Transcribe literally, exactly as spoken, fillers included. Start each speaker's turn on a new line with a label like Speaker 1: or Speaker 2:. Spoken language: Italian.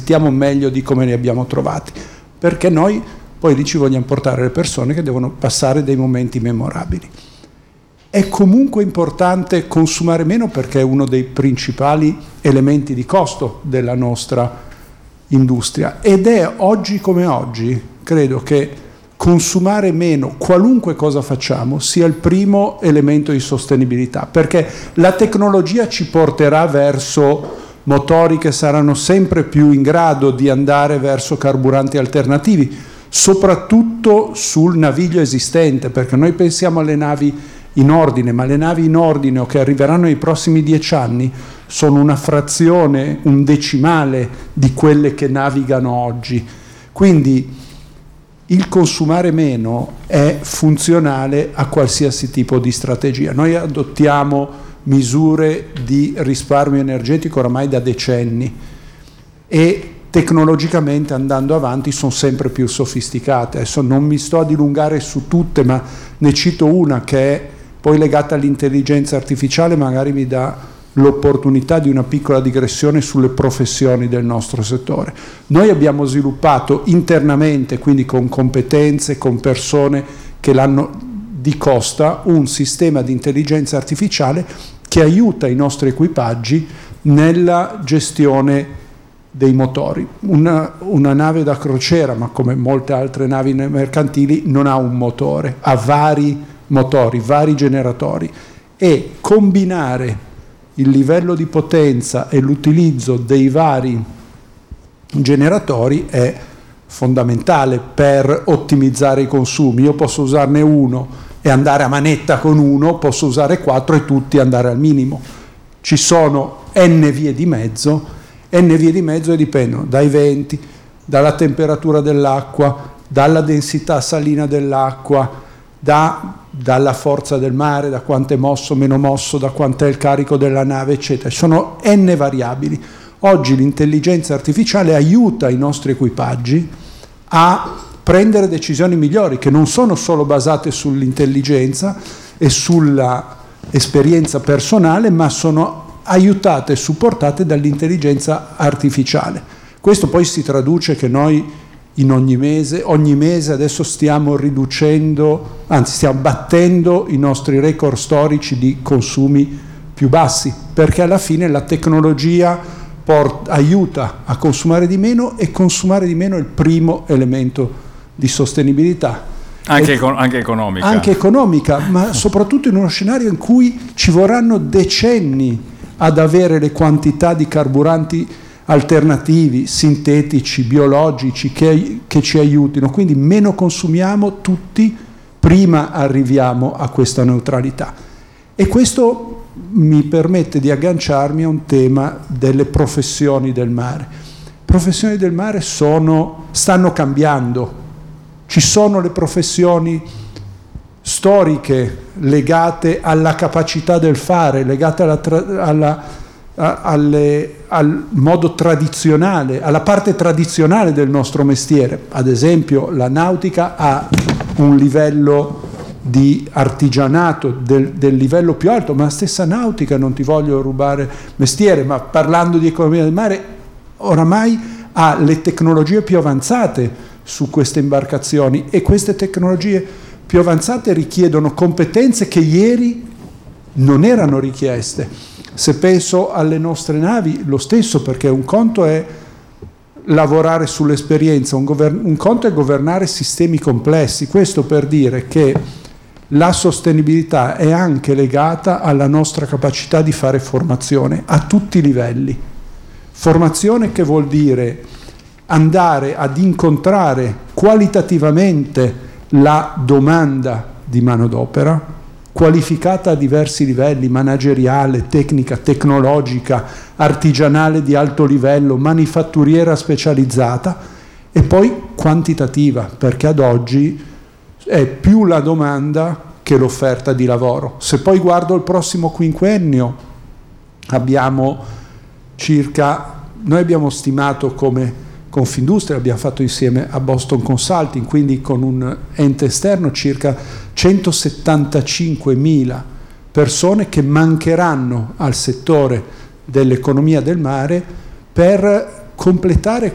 Speaker 1: sentiamo meglio di come li abbiamo trovati, perché noi poi lì ci vogliamo portare le persone che devono passare dei momenti memorabili. È comunque importante consumare meno perché è uno dei principali elementi di costo della nostra industria, ed è oggi come oggi, credo che consumare meno, qualunque cosa facciamo, sia il primo elemento di sostenibilità, perché la tecnologia ci porterà verso motori che saranno sempre più in grado di andare verso carburanti alternativi, soprattutto sul naviglio esistente, perché noi pensiamo alle navi in ordine, ma le navi in ordine o che arriveranno nei prossimi dieci anni sono una frazione, un decimale di quelle che navigano oggi. Quindi il consumare meno è funzionale a qualsiasi tipo di strategia. Noi adottiamo misure di risparmio energetico oramai da decenni e tecnologicamente andando avanti sono sempre più sofisticate. Adesso non mi sto a dilungare su tutte, ma ne cito una che è poi legata all'intelligenza artificiale, magari mi dà l'opportunità di una piccola digressione sulle professioni del nostro settore. Noi abbiamo sviluppato internamente, quindi con competenze, con persone che l'hanno di costa, un sistema di intelligenza artificiale che aiuta i nostri equipaggi nella gestione dei motori. Una, una nave da crociera, ma come molte altre navi mercantili, non ha un motore, ha vari motori, vari generatori, e combinare il livello di potenza e l'utilizzo dei vari generatori è fondamentale per ottimizzare i consumi. Io posso usarne uno e andare a manetta con uno, posso usare quattro e tutti andare al minimo. Ci sono n vie di mezzo, n vie di mezzo e dipendono dai venti, dalla temperatura dell'acqua, dalla densità salina dell'acqua, da, dalla forza del mare, da quanto è mosso, meno mosso, da quanto è il carico della nave, eccetera. Ci sono n variabili. Oggi l'intelligenza artificiale aiuta i nostri equipaggi a prendere decisioni migliori, che non sono solo basate sull'intelligenza e sulla esperienza personale, ma sono aiutate e supportate dall'intelligenza artificiale. Questo poi si traduce che noi in ogni mese, ogni mese adesso stiamo riducendo, anzi stiamo battendo i nostri record storici di consumi più bassi, perché alla fine la tecnologia porta, aiuta a consumare di meno, e consumare di meno è il primo elemento di sostenibilità.
Speaker 2: Anche, e, anche economica.
Speaker 1: Anche economica, ma soprattutto in uno scenario in cui ci vorranno decenni ad avere le quantità di carburanti alternativi, sintetici, biologici, che, che ci aiutino. Quindi meno consumiamo tutti, prima arriviamo a questa neutralità. E questo mi permette di agganciarmi a un tema delle professioni del mare. Le professioni del mare sono, stanno cambiando. Ci sono le professioni storiche legate alla capacità del fare, legate alla, tra, alla Alle, al modo tradizionale, alla parte tradizionale del nostro mestiere. Ad esempio la nautica ha un livello di artigianato del, del livello più alto, ma la stessa nautica, non ti voglio rubare mestiere, ma parlando di economia del mare, oramai ha le tecnologie più avanzate su queste imbarcazioni, e queste tecnologie più avanzate richiedono competenze che ieri non erano richieste. Se penso alle nostre navi, lo stesso, perché un conto è lavorare sull'esperienza, un, govern- un conto è governare sistemi complessi. Questo per dire che la sostenibilità è anche legata alla nostra capacità di fare formazione a tutti i livelli. Formazione che vuol dire andare ad incontrare qualitativamente la domanda di manodopera, qualificata a diversi livelli: manageriale, tecnica, tecnologica, artigianale di alto livello, manifatturiera specializzata, e poi quantitativa, perché ad oggi è più la domanda che l'offerta di lavoro. Se poi guardo il prossimo quinquennio, abbiamo circa, noi abbiamo stimato come Confindustria, abbiamo fatto insieme a Boston Consulting, quindi con un ente esterno, circa centosettantacinquemila persone che mancheranno al settore dell'economia del mare per completare